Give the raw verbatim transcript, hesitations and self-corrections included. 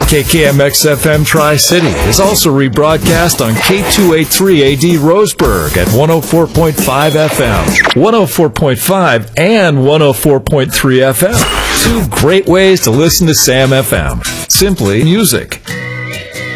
K K M X F M Tri-City is also rebroadcast on K two eighty-three A D Roseburg at one oh four point five F M, one oh four point five, and one oh four point three F M. Two great ways to listen to Sam F M. Simply music.